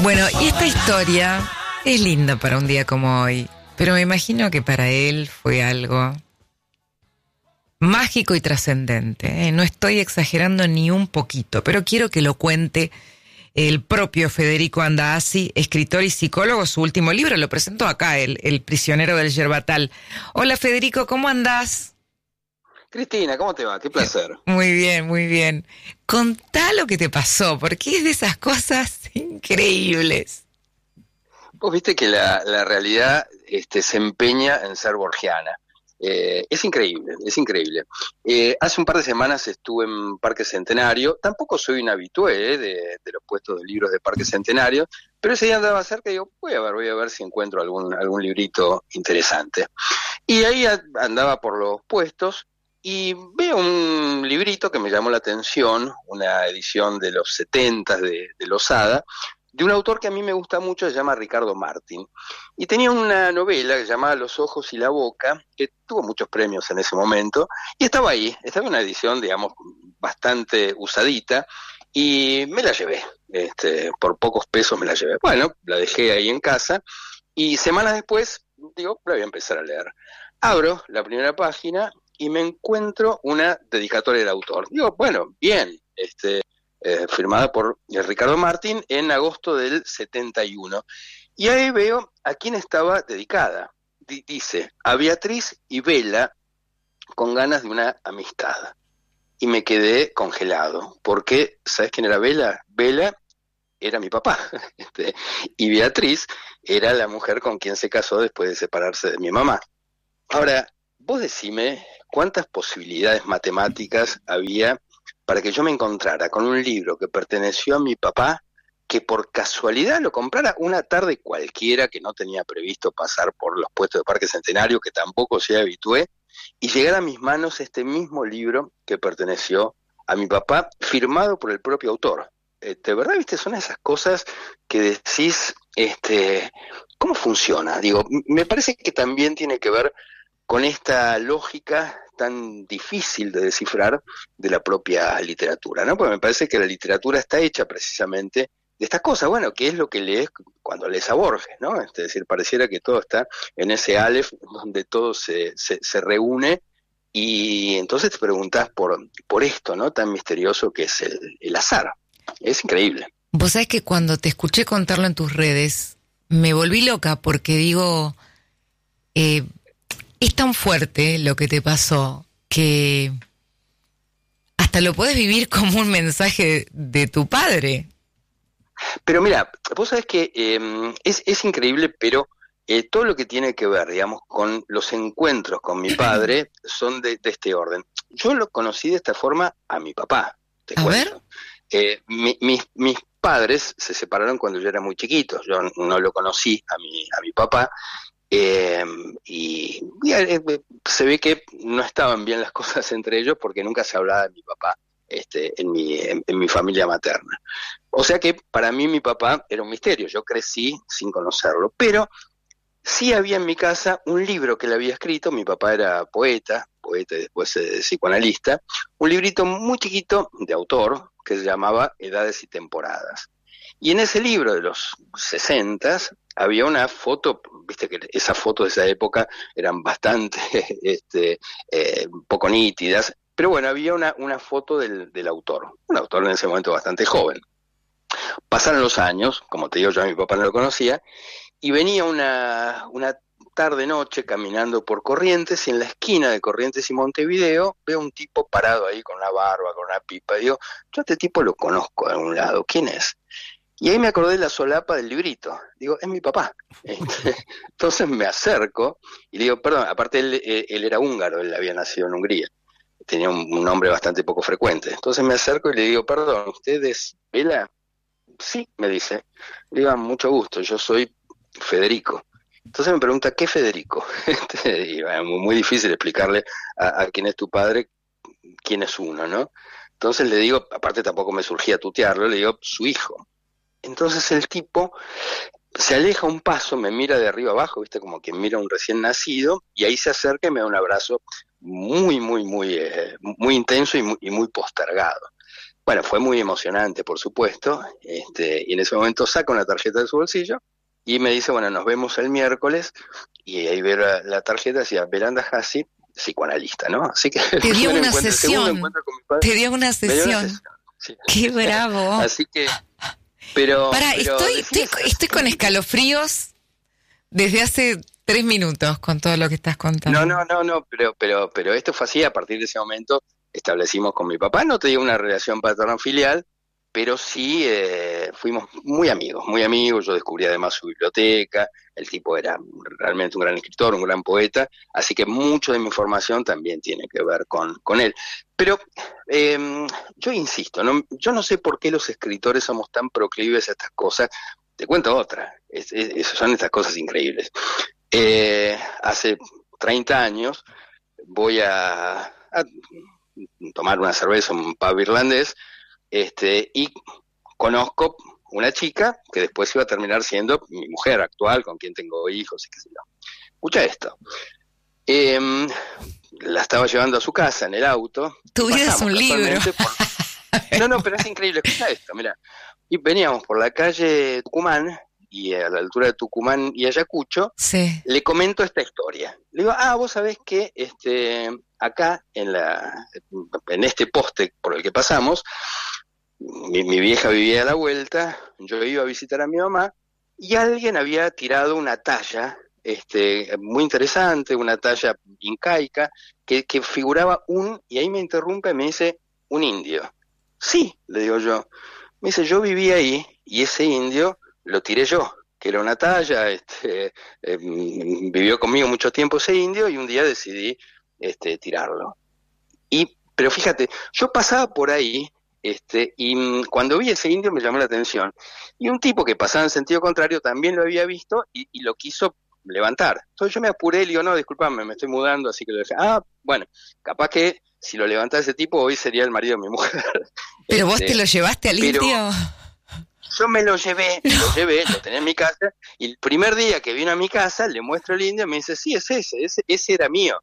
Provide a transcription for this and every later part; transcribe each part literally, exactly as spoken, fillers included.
Bueno, y esta historia es linda para un día como hoy, pero me imagino que para él fue algo mágico y trascendente, ¿eh? No estoy exagerando ni un poquito, pero quiero que lo cuente el propio Federico Andasi, escritor y psicólogo. Su último libro lo presentó acá, el, el prisionero del Yerbatal. Hola Federico, ¿cómo andás? Cristina, ¿cómo te va? Qué placer. Muy bien, muy bien. Contá lo que te pasó, porque es de esas cosas increíbles. Vos viste que la, la realidad este, se empeña en ser borgiana. Eh, es increíble, es increíble. Eh, hace un par de semanas estuve en Parque Centenario. Tampoco soy un habitué eh, de, de los puestos de libros de Parque Centenario, pero ese día andaba cerca y digo, voy a ver, voy a ver si encuentro algún, algún librito interesante. Y ahí andaba por los puestos y veo un librito que me llamó la atención, una edición de los setentas de, de Losada, de un autor que a mí me gusta mucho, se llama Ricardo Martín. Y tenía una novela que se llamaba Los ojos y la boca, que tuvo muchos premios en ese momento, y estaba ahí, estaba en una edición, digamos, bastante usadita, y me la llevé, este, por pocos pesos me la llevé. Bueno, la dejé ahí en casa, y semanas después, digo, la voy a empezar a leer. Abro la primera página y me encuentro una dedicatoria del autor. Digo, bueno, bien, este, eh, firmada por Ricardo Martín en agosto del setenta y uno. Y ahí veo a quién estaba dedicada. D- dice, a Beatriz y Vela con ganas de una amistad. Y me quedé congelado, porque, ¿sabes quién era Vela? Vela era mi papá, este, y Beatriz era la mujer con quien se casó después de separarse de mi mamá. Ahora, vos decime cuántas posibilidades matemáticas había para que yo me encontrara con un libro que perteneció a mi papá, que por casualidad lo comprara una tarde cualquiera, que no tenía previsto pasar por los puestos de Parque Centenario, que tampoco se habitué, y llegara a mis manos este mismo libro que perteneció a mi papá, firmado por el propio autor. Eh, de verdad, viste, son esas cosas que decís, este, ¿cómo funciona? Digo, m- me parece que también tiene que ver con esta lógica tan difícil de descifrar de la propia literatura, ¿no? Porque me parece que la literatura está hecha precisamente de estas cosas, bueno, que es lo que lees cuando lees a Borges, ¿no? Es decir, pareciera que todo está en ese Aleph donde todo se, se, se reúne, y entonces te preguntás por, por esto, ¿no? Tan misterioso que es el, el azar. Es increíble. Vos sabés que cuando te escuché contarlo en tus redes, me volví loca porque digo, eh, es tan fuerte lo que te pasó que hasta lo podés vivir como un mensaje de tu padre. Pero mira, vos sabés que eh, es, es increíble, pero eh, todo lo que tiene que ver, digamos, con los encuentros con mi padre son de, de este orden. Yo lo conocí de esta forma a mi papá, te A cuento. ver. Eh, mi, mis, mis padres se separaron cuando yo era muy chiquito, yo no lo conocí a mi, a mi papá, eh, y, y eh, se ve que no estaban bien las cosas entre ellos porque nunca se hablaba de mi papá este, en, mi, en, en mi familia materna. O sea que para mí mi papá era un misterio, yo crecí sin conocerlo, pero sí había en mi casa un libro que él había escrito. Mi papá era poeta, poeta y después eh, psicoanalista, un librito muy chiquito de autor que se llamaba Edades y Temporadas. Y en ese libro de los sesentas había una foto, viste que esas fotos de esa época eran bastante este, eh, poco nítidas, pero bueno, había una, una foto del, del autor, un autor en ese momento bastante joven. Pasaron los años, como te digo, yo a mi papá no lo conocía, y venía una, una tarde-noche caminando por Corrientes, y en la esquina de Corrientes y Montevideo veo un tipo parado ahí con una barba, con una pipa. Digo, yo a este tipo lo conozco de algún lado, ¿quién es? Y ahí me acordé de la solapa del librito. Digo, es mi papá. Este, entonces me acerco y le digo, perdón, aparte él, él era húngaro, él había nacido en Hungría, tenía un, un nombre bastante poco frecuente. Entonces me acerco y le digo, perdón, ¿usted es Vela? Sí, me dice. Le digo, mucho gusto, yo soy Federico. Entonces me pregunta, ¿qué Federico? Y, bueno, muy, muy difícil explicarle a, a quién es tu padre, quién es uno, ¿no? Entonces le digo, aparte tampoco me surgía tutearlo, le digo, su hijo. Entonces el tipo se aleja un paso, me mira de arriba abajo, viste, como quien mira a un recién nacido, y ahí se acerca y me da un abrazo muy, muy, muy, eh, muy intenso y muy, y muy postergado. Bueno, fue muy emocionante, por supuesto, este, y en ese momento saca una tarjeta de su bolsillo y me dice, bueno, nos vemos el miércoles, y ahí veo la, la tarjeta, decía Veranda Hassi, psicoanalista, ¿no? Así que te dio una encuentro, sesión, con mi padre, te dio una me dio una sesión. sesión, sí. ¡Qué bravo! Así que, pero... Pará, pero estoy, estoy, estoy con escalofríos desde hace tres minutos con todo lo que estás contando. No, no, no, no, pero, pero, pero esto fue así. A partir de ese momento establecimos con mi papá, no te digo una relación paterno-filial, pero sí eh, fuimos muy amigos, muy amigos. Yo descubrí además su biblioteca, el tipo era realmente un gran escritor, un gran poeta, así que mucho de mi formación también tiene que ver con, con él. Pero eh, yo insisto, ¿no? Yo no sé por qué los escritores somos tan proclives a estas cosas. Te cuento otra, es, es, son estas cosas increíbles. Eh, hace treinta años voy a, a tomar una cerveza en un pub irlandés, este, y conozco una chica que después iba a terminar siendo mi mujer actual, con quien tengo hijos y qué sé yo. Escucha esto. Eh, la estaba llevando a su casa en el auto. Tu vida es un libro. Por... No, no, pero es increíble. Escucha esto, mira. Y veníamos por la calle Tucumán, y a la altura de Tucumán y Ayacucho, sí. Le comento esta historia. Le digo, ah, vos sabés que este, acá, en la en este poste por el que pasamos, mi, mi vieja vivía a la vuelta, yo iba a visitar a mi mamá, y alguien había tirado una talla este, muy interesante, una talla incaica, que, que figuraba un, y ahí me interrumpe y me dice, un indio. Sí, le digo yo. Me dice, yo vivía ahí, y ese indio lo tiré yo, que era una talla, este, eh, vivió conmigo mucho tiempo ese indio, y un día decidí este, tirarlo. Y, pero fíjate, yo pasaba por ahí, este, y cuando vi ese indio me llamó la atención, y un tipo que pasaba en sentido contrario también lo había visto, y, y lo quiso levantar. Entonces yo me apuré y le digo, no, discúlpame, me estoy mudando, así que lo dejé. Ah, bueno, capaz que si lo levantaba ese tipo, hoy sería el marido de mi mujer. ¿Pero este, vos te lo llevaste al pero, indio? Yo me lo llevé, me lo llevé, lo tenía en mi casa, y el primer día que vino a mi casa, le muestro el indio y me dice, sí, es ese, ese, ese era mío.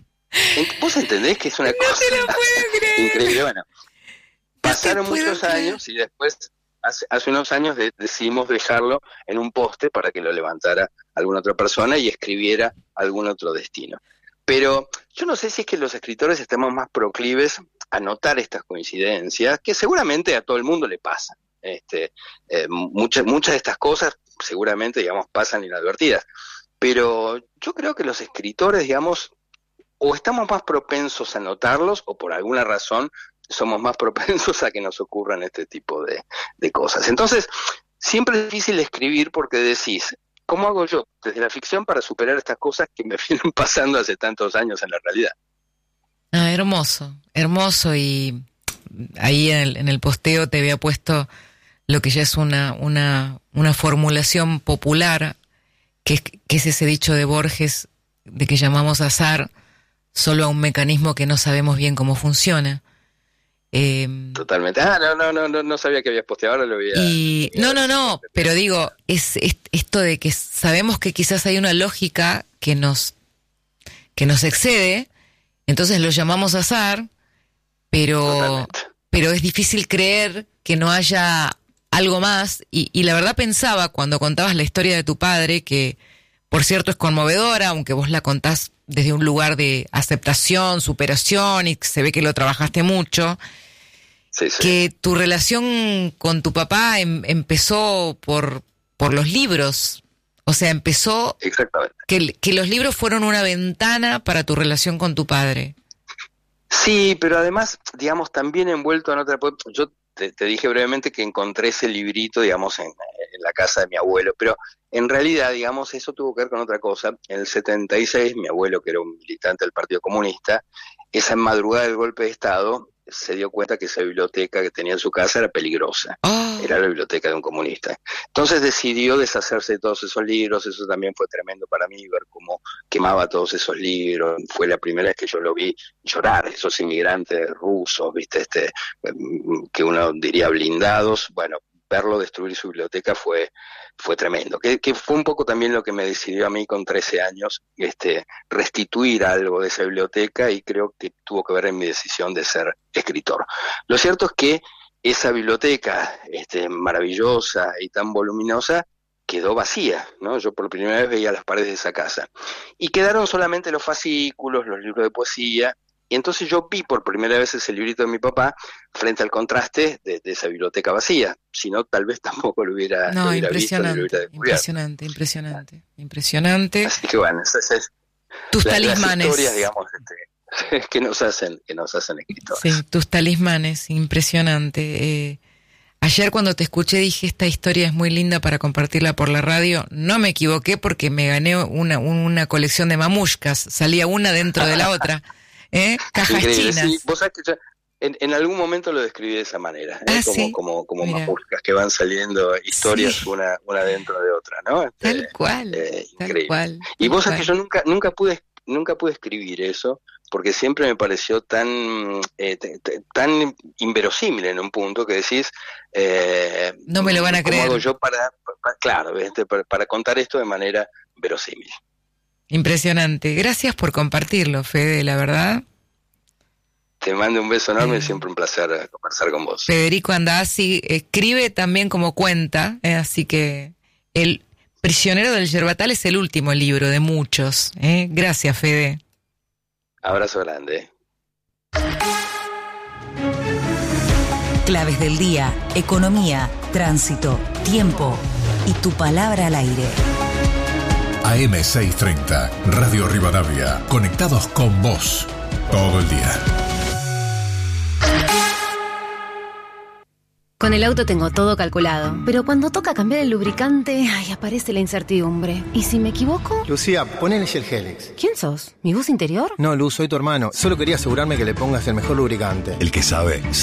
¿Vos entendés que es una no cosa te lo puedo creer. increíble? Bueno, pasaron no muchos creer. años y después, hace, hace unos años, de, decidimos dejarlo en un poste para que lo levantara alguna otra persona y escribiera algún otro destino. Pero yo no sé si es que los escritores estamos más proclives a notar estas coincidencias, que seguramente a todo el mundo le pasan. Este, eh, muchas, muchas de estas cosas seguramente, digamos, pasan inadvertidas. Pero yo creo que los escritores, digamos, o estamos más propensos a notarlos, o por alguna razón somos más propensos a que nos ocurran este tipo de, de cosas. Entonces, siempre es difícil escribir porque decís, ¿cómo hago yo desde la ficción para superar estas cosas que me vienen pasando hace tantos años en la realidad? Ah, hermoso, hermoso. Y ahí en el, en el posteo te había puesto lo que ya es una, una, una formulación popular, que es, que es ese dicho de Borges, de que llamamos azar solo a un mecanismo que no sabemos bien cómo funciona. Eh, Totalmente. Ah, no, no, no, no, no sabía que habías posteado, ahora lo voy a... Y, no, no, no, pero digo, es, es esto de que sabemos que quizás hay una lógica que nos, que nos excede, entonces lo llamamos azar, pero, pero es difícil creer que no haya algo más, y, y la verdad pensaba cuando contabas la historia de tu padre, que por cierto es conmovedora, aunque vos la contás desde un lugar de aceptación, superación, y se ve que lo trabajaste mucho, sí, sí. que tu relación con tu papá em, empezó por, por los libros, o sea, empezó... Exactamente. Que, que los libros fueron una ventana para tu relación con tu padre. Sí, pero además, digamos, también envuelto en otra... Yo te, te dije brevemente que encontré ese librito, digamos, en, en la casa de mi abuelo, pero en realidad, digamos, eso tuvo que ver con otra cosa. En el setenta y seis, mi abuelo, que era un militante del Partido Comunista, esa madrugada del golpe de Estado, se dio cuenta que esa biblioteca que tenía en su casa era peligrosa. Oh. Era la biblioteca de un comunista. Entonces decidió deshacerse de todos esos libros. Eso también fue tremendo para mí, ver cómo quemaba todos esos libros. Fue la primera vez que yo lo vi llorar, esos inmigrantes rusos, viste, este, que uno diría blindados. Bueno, verlo destruir su biblioteca fue fue tremendo, que, que fue un poco también lo que me decidió a mí con trece años, este, restituir algo de esa biblioteca, y creo que tuvo que ver en mi decisión de ser escritor. Lo cierto es que esa biblioteca este, maravillosa y tan voluminosa quedó vacía, ¿no? Yo por primera vez veía las paredes de esa casa. Y quedaron solamente los fascículos, los libros de poesía, y entonces yo vi por primera vez ese librito de mi papá frente al contraste de, de esa biblioteca vacía. Si no, tal vez tampoco lo hubiera, no, lo hubiera visto, lo hubiera descubierto. Impresionante, impresionante, impresionante. Así que bueno, esas es tus la, talismanes. Las historias, digamos, este, que nos hacen, que nos hacen escritores. Sí, tus talismanes, impresionante. Eh, ayer cuando te escuché dije, esta historia es muy linda para compartirla por la radio. No me equivoqué porque me gané una, una colección de mamushkas. Salía una dentro de la otra. ¿Eh? Cajas Increíble, chinas. Sí, vos sabés que yo en, en algún momento lo describí de esa manera, ¿eh? Ah, como, ¿sí? como, como Mira. mamushkas que van saliendo historias Sí. una, una dentro de otra, ¿no? Este, Tal cual, eh, tal increíble. cual. Y vos tal sabés que yo nunca, nunca pude, nunca pude escribir eso, porque siempre me pareció tan, eh, t- t- tan inverosímil en un punto que decís, eh, No me lo van a ¿cómo creer. hago yo para, para claro, ¿viste? Para, para contar esto de manera verosímil? Impresionante. Gracias por compartirlo, Fede, la verdad. Te mando un beso enorme, Eh. siempre un placer conversar con vos. Federico Andazzi escribe también como cuenta, eh, así que El prisionero del Yerbatal es el último libro de muchos. ¿eh? Gracias, Fede. Abrazo grande. Claves del día, economía, tránsito, tiempo y tu palabra al aire. A M seiscientos treinta, Radio Rivadavia, conectados con vos todo el día. Con el auto tengo todo calculado, pero cuando toca cambiar el lubricante, ay, aparece la incertidumbre. ¿Y si me equivoco? Lucía, ponele Shell Helix. ¿Quién sos? ¿Mi voz interior? No, Luz, soy tu hermano. Solo quería asegurarme que le pongas el mejor lubricante. El que sabe,